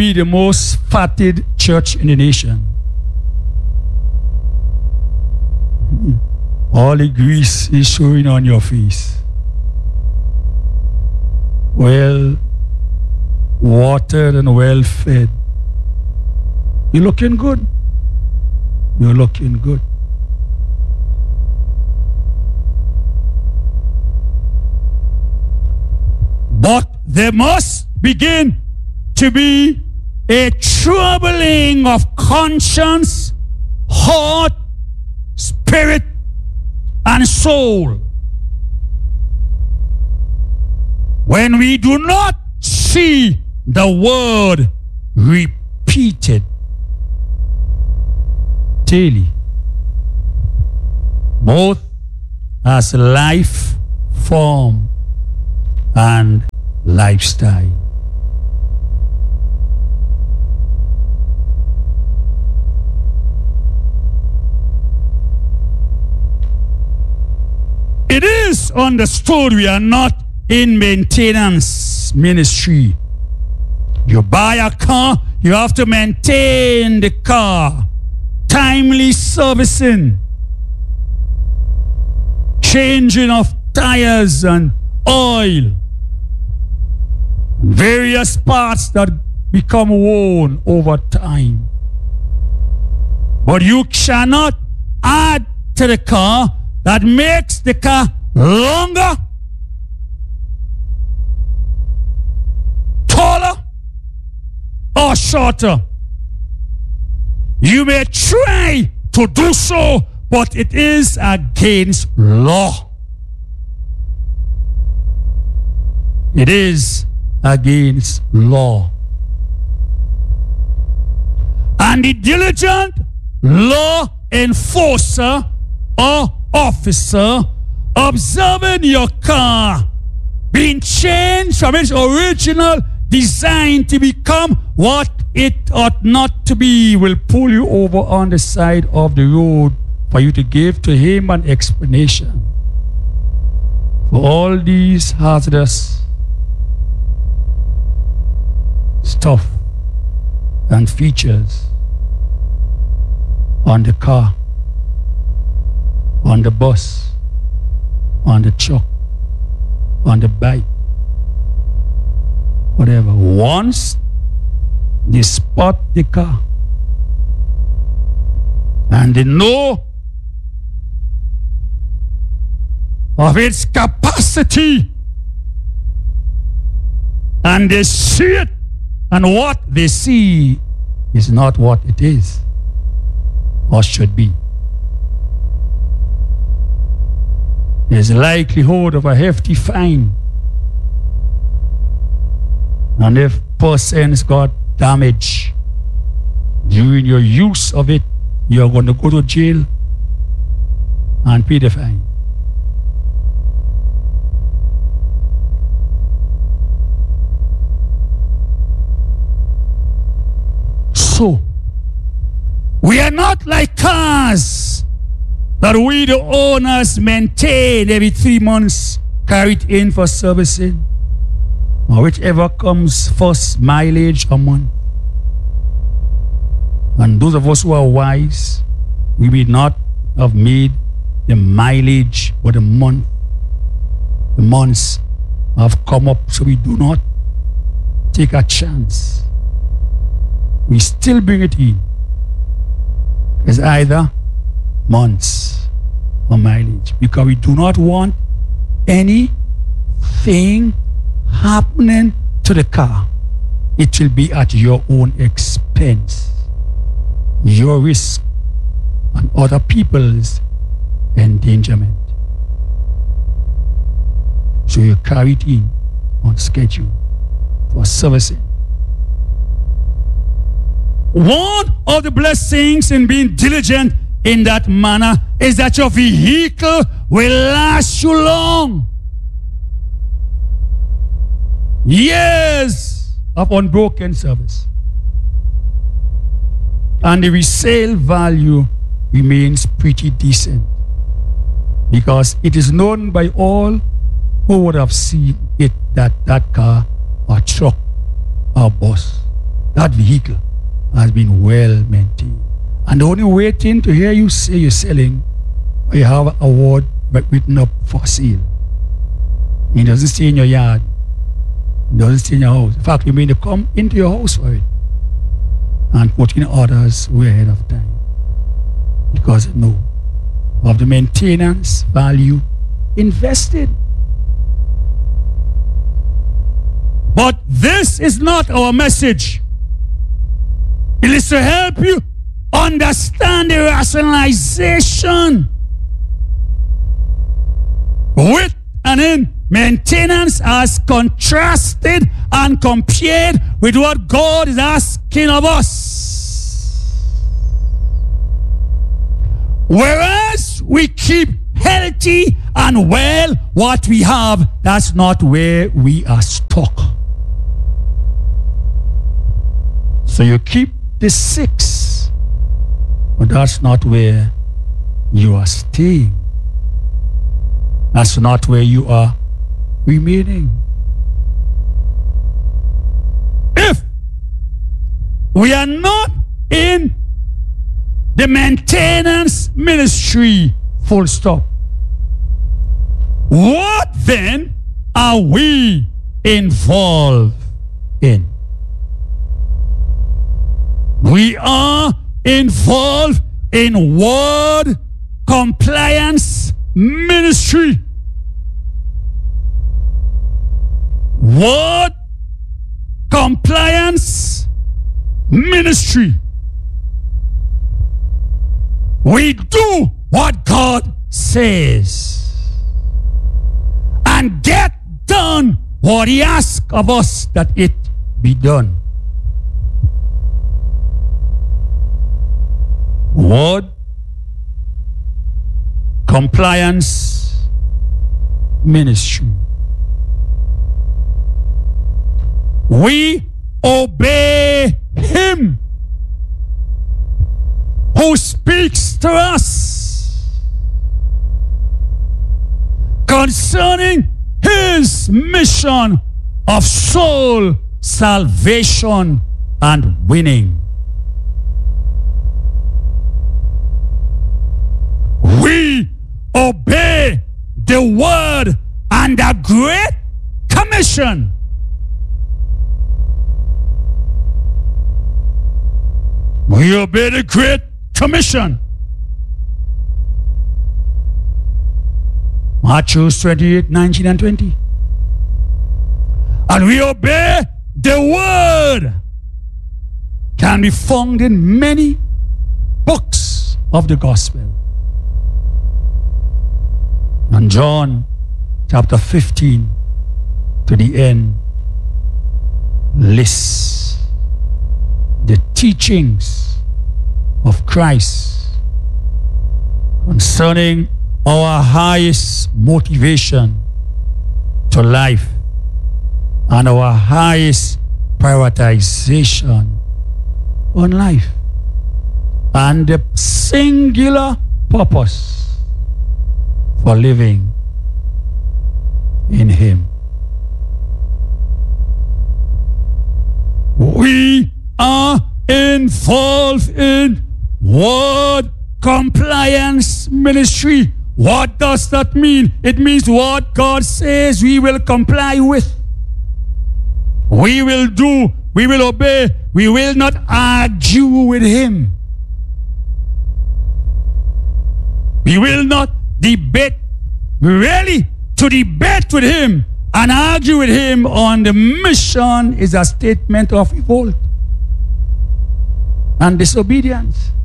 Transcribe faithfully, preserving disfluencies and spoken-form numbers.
be the most fatted church in the nation. All the grease is showing on your face. Well watered and well fed. You're looking good. You're looking good. But there must begin to be a troubling of conscience, heart, spirit, and soul. When we do not see the word repeated daily, both as life form and lifestyle. It is understood we are not in maintenance ministry. You buy a car, you have to maintain the car. Timely servicing. Changing of tires and oil. Various parts that become worn over time. But you cannot add to the car that makes the car longer, taller, or shorter. You may try to do so, but it is against law. It is against law. And the diligent law enforcer or officer observing your car being changed from its original design to become what it ought not to be will pull you over on the side of the road for you to give to him an explanation for all these hazardous stuff and features on the car, on the bus, on the truck, on the bike, whatever. Once they spot the car and they know of its capacity and they see it, and what they see is not what it is or should be. There's a likelihood of a hefty fine. And if persons got damage during your use of it, you're going to go to jail and pay the fine. So, we are not like cars that we the owners maintain every three months, carry it in for servicing, or whichever comes first, mileage a month. And those of us who are wise, we may not have made the mileage or the month. The months have come up, so we do not take a chance. We still bring it in. It's either months or mileage, because we do not want anything happening to the car. It will be at your own expense, your risk, and other people's endangerment. So you carry it in on schedule for servicing. One of the blessings in being diligent in that manner is that your vehicle will last you long. Years of unbroken service. And the resale value remains pretty decent, because it is known by all who would have seen it that that car or truck or bus that vehicle has been well maintained. And only waiting to hear you say you're selling, or you have an award written up for sale. It doesn't stay in your yard. It doesn't stay in your house. In fact, you mean to come into your house for it and put in orders way ahead of time. Because you know of the maintenance value invested. But this is not our message. It is to help you understand the rationalization with and in maintenance as contrasted and compared with what God is asking of us. Whereas we keep healthy and well what we have, that's not where we are stuck. So you keep the six, but that's not where you are staying. That's not where you are remaining. If we are not in the maintenance ministry, full stop, what then are we involved in? We are involved in word compliance ministry. Word compliance ministry. We do what God says and get done what He asks of us that it be done. Word compliance ministry. We obey Him who speaks to us concerning His mission of soul salvation and winning. We obey the word and the great commission. We obey the great commission. Matthew twenty-eight, nineteen and twenty. And we obey the word. Can be found in many books of the gospel. And John chapter fifteen to the end lists the teachings of Christ concerning our highest motivation to life and our highest prioritization on life and the singular purpose for living in Him. We are involved in word compliance ministry. What does that mean? It means what God says we will comply with. We will do, we will obey, we will not argue with Him. We will not debate, really, to debate with Him and argue with Him on the mission is a statement of revolt and disobedience.